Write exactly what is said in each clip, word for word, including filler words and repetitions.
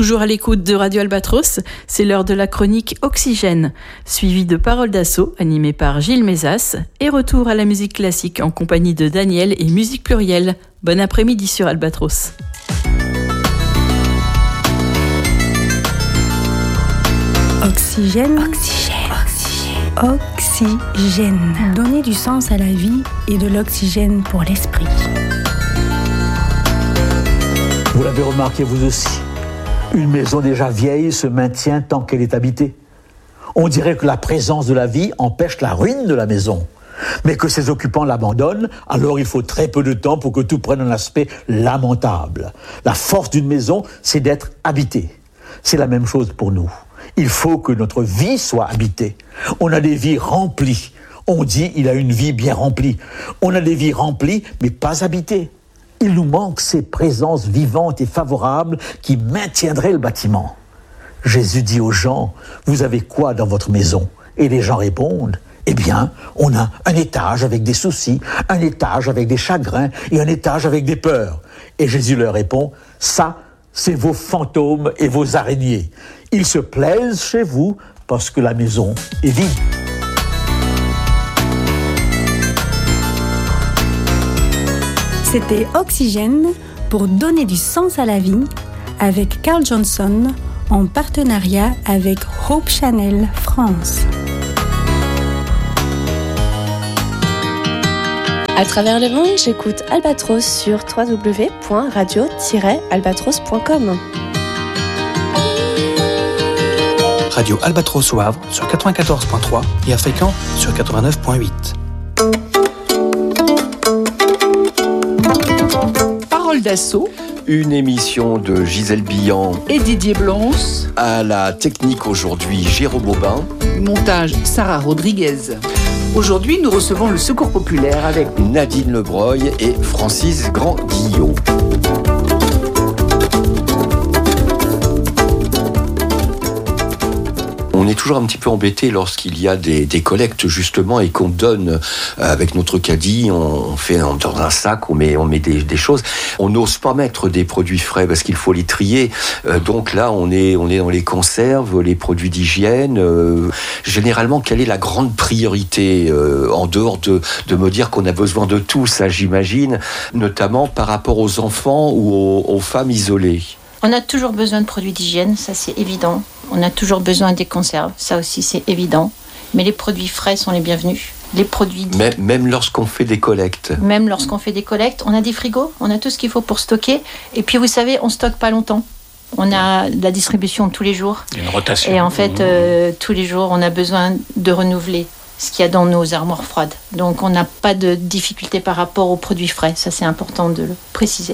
toujours à l'écoute de Radio Albatros, c'est l'heure de la chronique Oxygène, suivie de Paroles d'assaut, animée par Gilles Mézas, et retour à la musique classique en compagnie de Daniel et Musique Plurielle. Bon après-midi sur Albatros. Oxygène, oxygène, oxygène, oxygène. Donner du sens à la vie et de l'oxygène pour l'esprit. Vous l'avez remarqué vous aussi, une maison déjà vieille se maintient tant qu'elle est habitée. On dirait que la présence de la vie empêche la ruine de la maison, mais que ses occupants l'abandonnent, alors il faut très peu de temps pour que tout prenne un aspect lamentable. La force d'une maison, c'est d'être habitée. C'est la même chose pour nous. Il faut que notre vie soit habitée. On a des vies remplies. On dit il a une vie bien remplie. On a des vies remplies, mais pas habitées. Il nous manque ces présences vivantes et favorables qui maintiendraient le bâtiment. Jésus dit aux gens, vous avez quoi dans votre maison ? Et les gens répondent, eh bien, on a un étage avec des soucis, un étage avec des chagrins et un étage avec des peurs. Et Jésus leur répond, ça, c'est vos fantômes et vos araignées. Ils se plaisent chez vous parce que la maison est vide. C'était Oxygène pour donner du sens à la vie avec Carl Johnson en partenariat avec Hope Channel France. À travers le monde, j'écoute Albatros sur w w w point radio tiret albatros point com. Radio Albatros au Havre sur quatre-vingt-quatorze point trois et à Fécamp sur quatre-vingt-neuf point huit. Paroles d'assaut. Une émission de Gisèle Billan et Didier Blonce. À la technique aujourd'hui, Jérôme Aubin. Montage, Sarah Rodriguez. Aujourd'hui, nous recevons le Secours Populaire avec Nadine Lebreuil et Francis Grand-Guillot. On est toujours un petit peu embêté lorsqu'il y a des, des collectes justement et qu'on donne avec notre caddie, on fait dans un sac, on met, on met des, des choses. On n'ose pas mettre des produits frais parce qu'il faut les trier. Euh, donc là, on est, on est dans les conserves, les produits d'hygiène. Euh, généralement, quelle est la grande priorité euh, en dehors de, de me dire qu'on a besoin de tout, ça j'imagine, notamment par rapport aux enfants ou aux, aux femmes isolées? On a toujours besoin de produits d'hygiène, ça c'est évident. On a toujours besoin des conserves, ça aussi c'est évident. Mais les produits frais sont les bienvenus. Les produits... Même, même lorsqu'on fait des collectes. Même lorsqu'on fait des collectes, on a des frigos, on a tout ce qu'il faut pour stocker. Et puis vous savez, on stocke pas longtemps. On a de la distribution tous les jours. Une rotation. Et en fait, euh, tous les jours, on a besoin de renouveler ce qu'il y a dans nos armoires froides. Donc on n'a pas de difficulté par rapport aux produits frais. Ça c'est important de le préciser.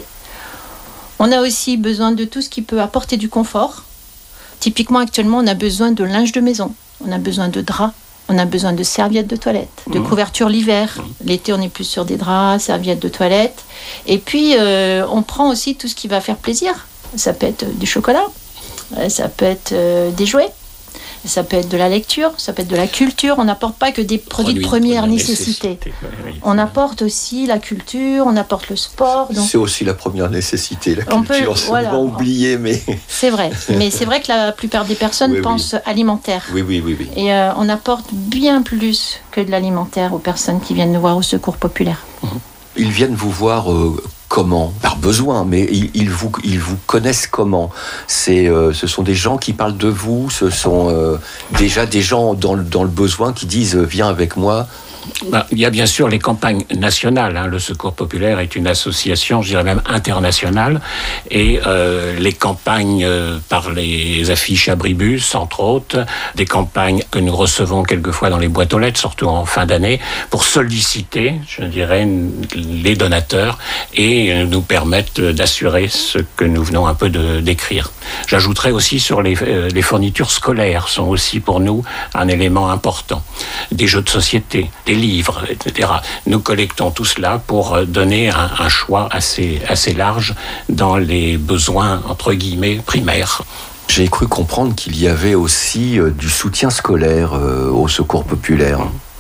On a aussi besoin de tout ce qui peut apporter du confort. Typiquement, actuellement, on a besoin de linge de maison, on a besoin de draps, on a besoin de serviettes de toilette, de mmh. couverture l'hiver. Mmh. L'été, on est plus sur des draps, serviettes de toilette. Et puis, euh, on prend aussi tout ce qui va faire plaisir. Ça peut être du chocolat, ça peut être euh, des jouets, ça peut être de la lecture, ça peut être de la culture. On n'apporte pas que des produits, produits de première de nécessité. nécessité. Oui, on apporte aussi la culture, on apporte le sport. Donc... C'est aussi la première nécessité, la on culture. Peut, c'est voilà, souvent oublié, mais... C'est vrai, mais c'est vrai que la plupart des personnes oui, pensent oui. alimentaire. Oui, oui, oui. oui. Et euh, on apporte bien plus que de l'alimentaire aux personnes qui viennent nous voir au Secours Populaire. Ils viennent vous voir... Euh, Comment ? Par besoin, mais ils, ils, vous, ils vous connaissent comment ? C'est, euh, ce sont des gens qui parlent de vous, ce sont euh, déjà des gens dans le, dans le besoin qui disent « viens avec moi ». Ben, il y a bien sûr les campagnes nationales. Hein. Le Secours Populaire est une association, je dirais même internationale, et euh, les campagnes euh, par les affiches abribus, entre autres, des campagnes que nous recevons quelquefois dans les boîtes aux lettres, surtout en fin d'année, pour solliciter, je dirais, les donateurs et nous permettre d'assurer ce que nous venons un peu de décrire. J'ajouterais aussi sur les, euh, les fournitures scolaires sont aussi pour nous un élément important. Des jeux de société, des livres, et cetera. Nous collectons tout cela pour donner un, un choix assez, assez large dans les besoins, entre guillemets, primaires. J'ai cru comprendre qu'il y avait aussi euh, du soutien scolaire euh, au Secours Populaire.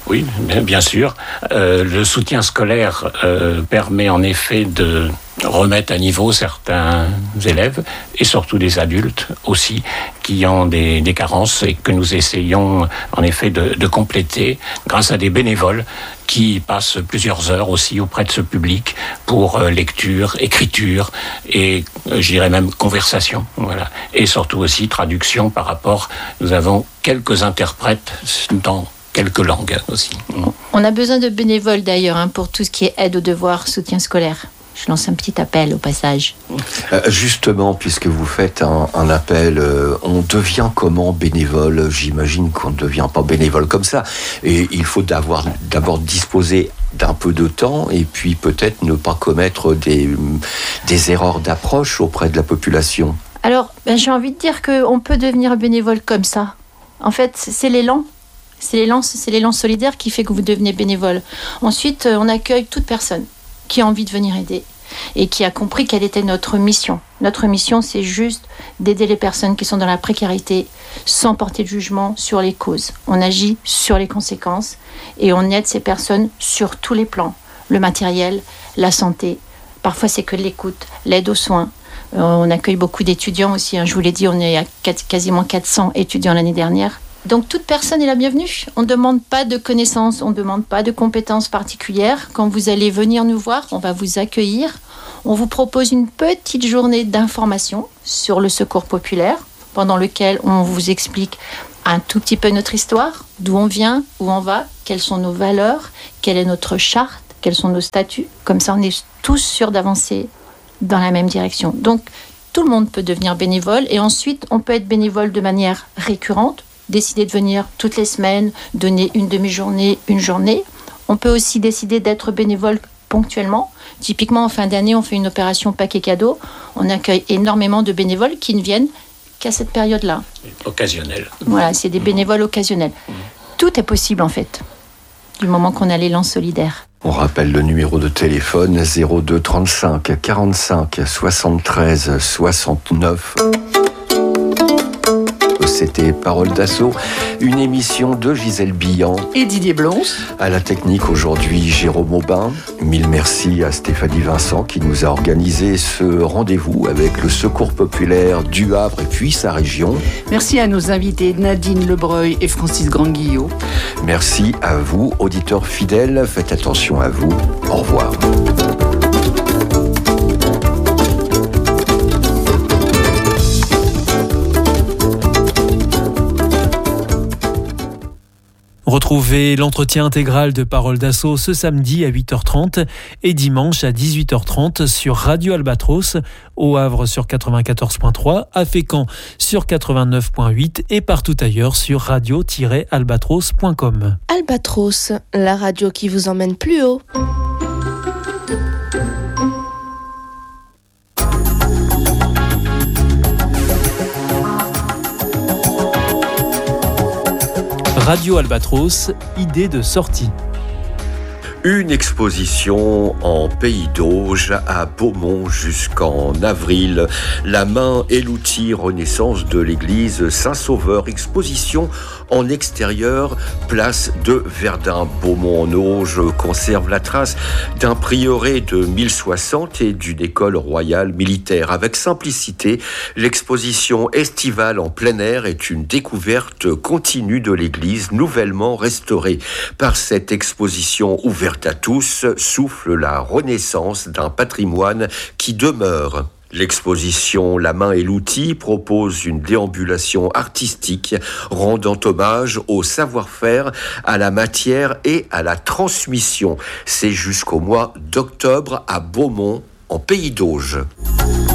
Oui, bien sûr. Euh, le soutien scolaire euh, permet en effet de remettre à niveau certains élèves et surtout des adultes aussi qui ont des, des carences et que nous essayons en effet de, de compléter grâce à des bénévoles qui passent plusieurs heures aussi auprès de ce public pour euh, lecture, écriture et euh, je dirais même conversation, voilà. Et surtout aussi traduction par rapport, nous avons quelques interprètes dans quelques langues aussi. On a besoin de bénévoles d'ailleurs hein, pour tout ce qui est aide aux devoirs, soutien scolaire. Je lance un petit appel au passage. Euh, justement, puisque vous faites un, un appel, euh, on devient comment bénévole ? J'imagine qu'on ne devient pas bénévole comme ça. Et il faut d'abord, d'abord disposer d'un peu de temps et puis peut-être ne pas commettre des, des erreurs d'approche auprès de la population. Alors, ben, j'ai envie de dire qu'on peut devenir bénévole comme ça. En fait, c'est l'élan. C'est l'élan, c'est l'élan solidaire qui fait que vous devenez bénévole. Ensuite, on accueille toute personne qui a envie de venir aider et qui a compris quelle était notre mission. Notre mission, c'est juste d'aider les personnes qui sont dans la précarité sans porter de jugement sur les causes. On agit sur les conséquences et on aide ces personnes sur tous les plans. Le matériel, la santé, parfois c'est que l'écoute, l'aide aux soins. Euh, on accueille beaucoup d'étudiants aussi. Hein. Je vous l'ai dit, on est à quatre, quasiment quatre cents étudiants l'année dernière. Donc toute personne est la bienvenue. On ne demande pas de connaissances, on ne demande pas de compétences particulières. Quand vous allez venir nous voir, on va vous accueillir. On vous propose une petite journée d'information sur le secours populaire, pendant lequel on vous explique un tout petit peu notre histoire, d'où on vient, où on va, quelles sont nos valeurs, quelle est notre charte, quels sont nos statuts. Comme ça, on est tous sûrs d'avancer dans la même direction. Donc tout le monde peut devenir bénévole et ensuite on peut être bénévole de manière récurrente. Décider de venir toutes les semaines, donner une demi-journée, une journée. On peut aussi décider d'être bénévole ponctuellement. Typiquement, en fin d'année, on fait une opération paquet cadeau. On accueille énormément de bénévoles qui ne viennent qu'à cette période-là. Occasionnel. Voilà, c'est des bénévoles occasionnels. Mmh. Tout est possible, en fait, du moment qu'on a l'élan solidaire. On rappelle le numéro de téléphone zéro deux trente-cinq quarante-cinq soixante-treize soixante-neuf. C'était Parole d'Assaut, une émission de Gisèle Billan et Didier Blons. À la technique aujourd'hui, Jérôme Aubin. Mille merci à Stéphanie Vincent qui nous a organisé ce rendez-vous avec le Secours populaire du Havre et puis sa région. Merci à nos invités Nadine Lebreuil et Francis Grandguillot. Merci à vous, auditeurs fidèles. Faites attention à vous. Au revoir. Retrouvez l'entretien intégral de Parole d'Assaut ce samedi à huit heures trente et dimanche à dix-huit heures trente sur Radio Albatros, au Havre sur quatre-vingt-quatorze point trois, à Fécamp sur quatre-vingt-neuf point huit et partout ailleurs sur radio tiret albatros point com. Albatros, la radio qui vous emmène plus haut. Radio Albatros, idée de sortie. Une exposition en Pays d'Auge à Beaumont jusqu'en avril. La main et l'outil Renaissance de l'église Saint-Sauveur. Exposition en extérieur, place de Verdun. Beaumont en Auge conserve la trace d'un prieuré de mille soixante et d'une école royale militaire. Avec simplicité, l'exposition estivale en plein air est une découverte continue de l'église nouvellement restaurée. Par cette exposition ouverte à tous, souffle la renaissance d'un patrimoine qui demeure. L'exposition La main et l'outil propose une déambulation artistique rendant hommage au savoir-faire, à la matière et à la transmission. C'est jusqu'au mois d'octobre à Beaumont, en Pays d'Auge.